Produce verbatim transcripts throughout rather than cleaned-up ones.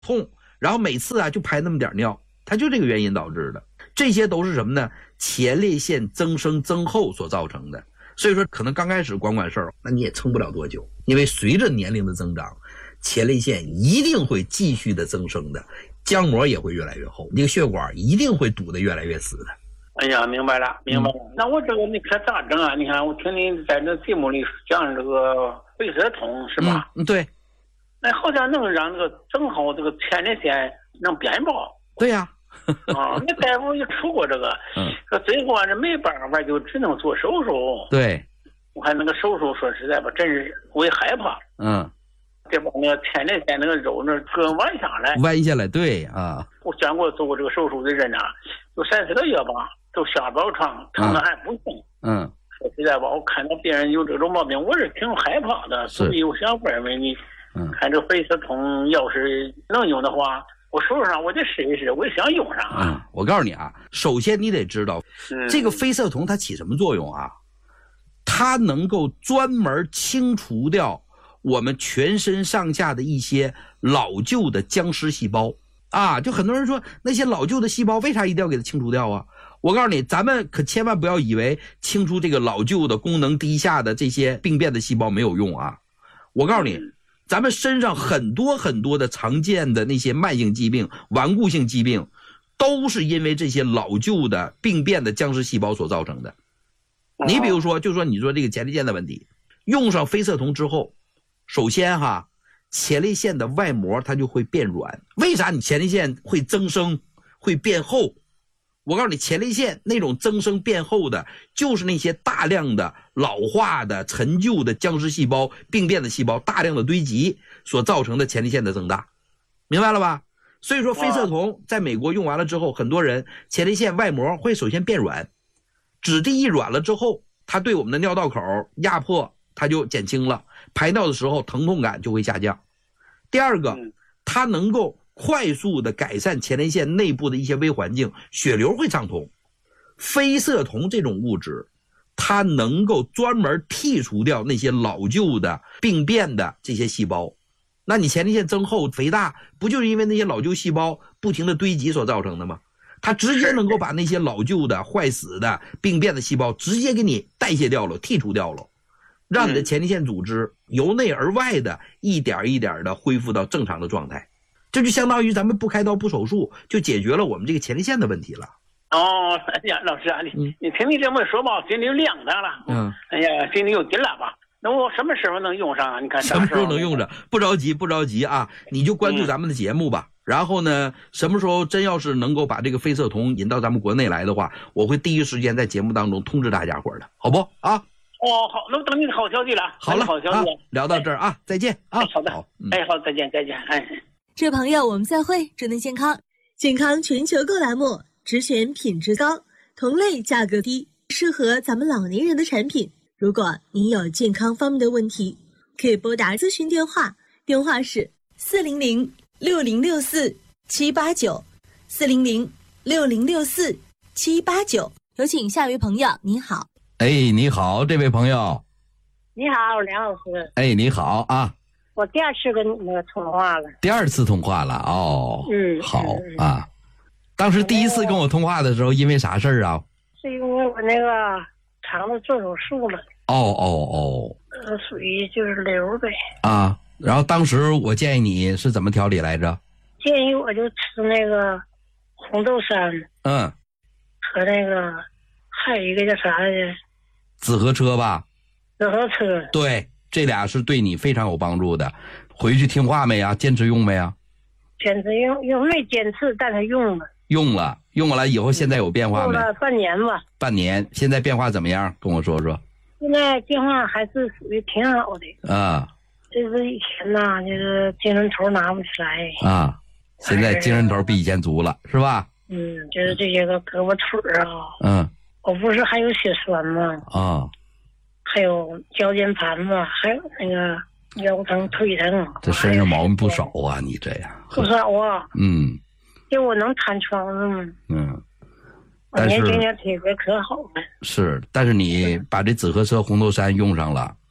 痛，然后每次啊就排那么点尿，它就这个原因导致的。这些都是什么呢？前列腺增生增厚所造成的。所以说可能刚开始管管事儿，那你也撑不了多久，因为随着年龄的增长，前列腺一定会继续的增生的，浆膜也会越来越厚，这个血管一定会堵得越来越死的。 哎呀，明白了，明白了。嗯、那我这个你可咋整啊？你看，我听你在这节目里讲这个肺塞通是吧？ 嗯，对。 那好像能让这个正好这个前列腺能变薄。 对呀、 啊。啊，那大夫也出过这个，嗯，说最后啊，这没办法，就只能做手术。 对。 我看那个手术，说实在吧，真是我也害怕。 嗯。 得把那个前列腺那个肉那个弯下来。 弯下来，对啊。 我见过做过这个手术的人啊，有三四个月吧。都下不了床，疼的还不行。嗯，说实在吧，我看到别人有这种毛病，我是挺害怕的，所以我想问问你，嗯，看这个肺塞通要是能用的话，我手上我得试一试，我也想用上啊。 嗯，我告诉你啊，首先你得知道，嗯、这个肺塞通它起什么作用啊？它能够专门清除掉我们全身上下的一些老旧的僵尸细胞啊。就很多人说那些老旧的细胞为啥一定要给它清除掉啊？我告诉你，咱们可千万不要以为清除这个老旧的功能低下的这些病变的细胞没有用啊！我告诉你，咱们身上很多很多的常见的那些慢性疾病、顽固性疾病，都是因为这些老旧的病变的僵尸细胞所造成的。你比如说，就说你说这个前列腺的问题，用上肺塞通之后，首先哈，前列腺的外膜它就会变软。为啥你前列腺会增生、会变厚？我告诉你，前列腺那种增生变厚的，就是那些大量的老化的陈旧的僵尸细胞、病变的细胞大量的堆积所造成的前列腺的增大，明白了吧？所以说肺塞通在美国用完了之后，很多人前列腺外膜会首先变软，质地一软了之后，它对我们的尿道口压迫它就减轻了，排尿的时候疼痛感就会下降。第二个，它能够快速的改善前列腺内部的一些微环境，血流会畅通。肺塞通这种物质，它能够专门剔除掉那些老旧的病变的这些细胞。那你前列腺增厚肥大，不就是因为那些老旧细胞不停的堆积所造成的吗？它直接能够把那些老旧的坏死的病变的细胞直接给你代谢掉了，剔除掉了，让你的前列腺组织由内而外的一点一点的恢复到正常的状态。这就相当于咱们不开刀不手术就解决了我们这个前列腺的问题了。 哦，哎呀，老师啊，你、嗯、你听你这么说吧，心里凉淡了。嗯，哎呀，心里有底了吧？那我什么时候能用上啊？你看什么时候能用上？不着急，不着急啊！你就关注咱们的节目吧。嗯、然后呢，什么时候真要是能够把这个肺塞通引到咱们国内来的话，我会第一时间在节目当中通知大家伙的，好不啊？ 哦，好，那我等你的好消息了。 好了， 好消息、啊。 聊到这儿啊，再见啊！ 哎、好的，好嗯、哎，好，再见，再见，哎。 这位朋友，我们再会。祝您健康！健康全球购栏目，只选品质高、同类价格低、适合咱们老年人的产品。如果您有健康方面的问题，可以拨打咨询电话，电话是四零零六零六四七八九，四零零六零六四七八九。有请下一位朋友，您好。 哎，你好，这位朋友。 你好，梁老师。 哎，你好啊。 我第二次跟那个通话了。 第二次通话了哦。 嗯， 好啊。当时第一次跟我通话的时候，因为啥事儿啊？ 是因为我那个肠子做手术了。 哦哦哦。 呃，属于就是瘤呗。 啊，然后当时我建议你是怎么调理来着？ 建议我就吃那个红豆杉。 嗯。 和那个还有一个叫啥来着？ 紫河车吧。 紫河车。 对。这俩是对你非常有帮助的，回去听话没呀？坚持用没呀？ 坚持用，用没坚持，但是用了。 用了，用了以后现在有变化没？ 用了半年吧。 半年，现在变化怎么样？跟我说说。 现在变化还是属于挺好的。 啊。 就是以前呐，就是精神头拿不起来。 啊。现在精神头比以前足了，是吧？ 嗯，就是这些个胳膊腿啊。 嗯。 我不是还有血栓吗？ 啊。 还有腰间盘子，还有那个腰疼、腿疼， 这身上毛病不少啊！你这样不少啊。 嗯， 就我能瘫床子吗？ 嗯， 我年轻点体格可好了。 是，但是你把这紫河车、红豆杉用上了，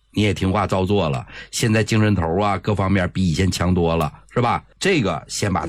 你也听话照做了，现在精神头啊各方面比以前强多了，是吧？这个先把